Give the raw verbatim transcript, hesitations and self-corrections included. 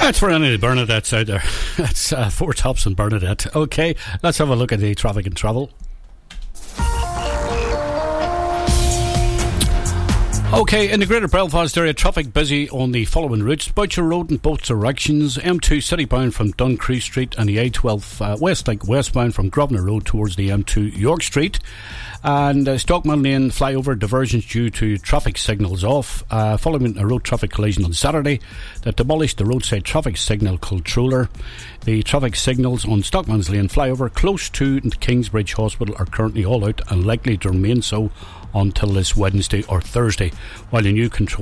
That's for any of the Bernadettes out there. That's uh, Four Tops and Bernadette. Okay, let's have a look at the traffic and travel. Okay, in the Greater Belfast area, traffic busy on the following routes. Butcher Road in both directions. M two citybound from Duncrease Street and the A twelve uh, Westlink westbound from Grosvenor Road towards the M two York Street. And uh, Stockman Lane flyover diversions due to traffic signals off uh, following a road traffic collision on Saturday that demolished the roadside traffic signal controller. The traffic signals on Stockman's Lane flyover close to Kingsbridge Hospital are currently all out and likely to remain so until this Wednesday or Thursday, while a new control